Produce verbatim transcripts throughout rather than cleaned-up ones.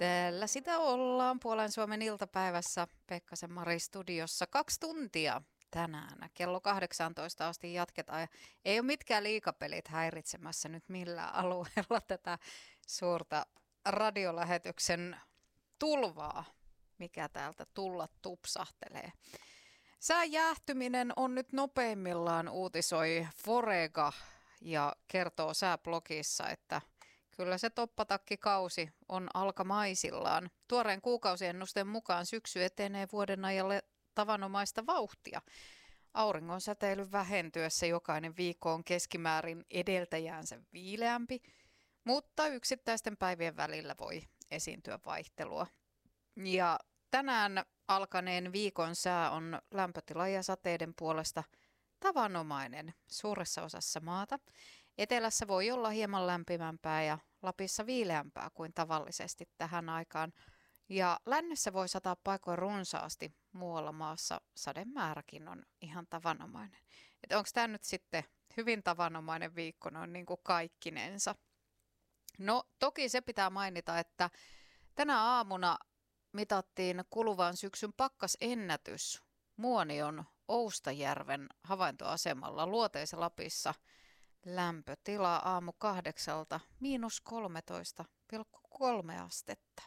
Täällä sitä ollaan Puolen Suomen iltapäivässä Pekkasen Mari studiossa kaksi tuntia tänään. Kello kahdeksantoista asti jatketaan ja ei ole mitkään liikapelit häiritsemässä nyt millään alueella tätä suurta radiolähetyksen tulvaa, mikä täältä tulla tupsahtelee. Sään jäähtyminen on nyt nopeimmillaan, uutisoi Forega ja kertoo sääblogissa, että kyllä se toppatakkikausi on alkamaisillaan. Tuoreen kuukausiennusteen mukaan syksy etenee vuoden ajalle tavanomaista vauhtia. Auringon säteilyn vähentyessä jokainen viikko on keskimäärin edeltäjäänsä viileämpi, mutta yksittäisten päivien välillä voi esiintyä vaihtelua. Ja tänään alkaneen viikon sää on lämpötila ja sateiden puolesta tavanomainen suuressa osassa maata. Etelässä voi olla hieman lämpimämpää ja Lapissa viileämpää kuin tavallisesti tähän aikaan. Ja lännessä voi sataa paikoin runsaasti, muualla maassa sademääräkin on ihan tavanomainen. Että onko tämä nyt sitten hyvin tavanomainen viikko noin niin kuin kaikkinensa? No toki se pitää mainita, että tänä aamuna mitattiin kuluvan syksyn pakkasennätys Muonion Oustajärven havaintoasemalla Luoteis Lapissa. Lämpötila aamu kahdeksalta miinus kolmetoista pilkku kolme astetta.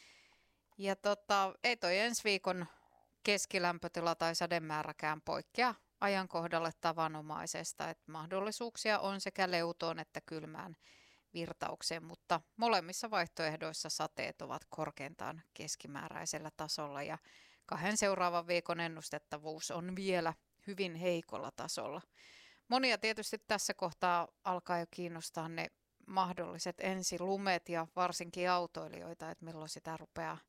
Ja tota, ei toi ensi viikon keskilämpötila tai sademääräkään poikkea ajankohdalle tavanomaisesta, että mahdollisuuksia on sekä leutoon että kylmään virtaukseen, mutta molemmissa vaihtoehdoissa sateet ovat korkeintaan keskimääräisellä tasolla ja kahden seuraavan viikon ennustettavuus on vielä hyvin heikolla tasolla. Monia tietysti tässä kohtaa alkaa jo kiinnostaa ne mahdolliset ensilumet ja varsinkin autoilijoita, että milloin sitä rupeaa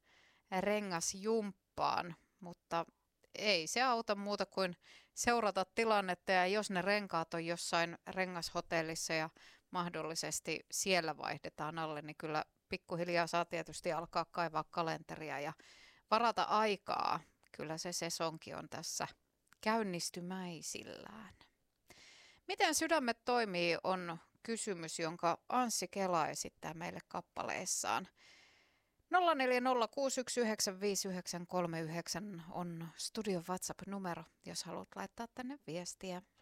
rengasjumppaan, mutta ei se auta muuta kuin seurata tilannetta ja jos ne renkaat on jossain rengashotellissa ja mahdollisesti siellä vaihdetaan alle, niin kyllä pikkuhiljaa saa tietysti alkaa kaivaa kalenteria ja varata aikaa. Kyllä se sesonki on tässä käynnistymäisillään. Miten sydämet toimii on kysymys, jonka Anssi Kela esittää meille kappaleessaan. nolla neljä nolla kuusi yksi yhdeksän viisi yhdeksän kolme yhdeksän on studion WhatsApp-numero, jos haluat laittaa tänne viestiä.